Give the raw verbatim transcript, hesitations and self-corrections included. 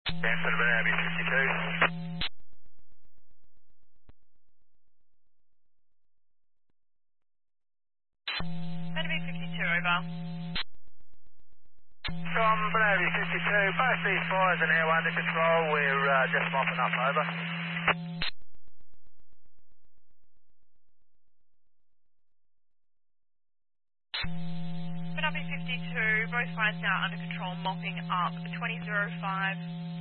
Stanford Abbey fifty-two. Abbey fifty-two, over. From Abbey fifty-two, both these fires are now under control. We're uh, just mopping up, over. Abbey fifty-two, both fires now under control, mopping up. twenty oh five.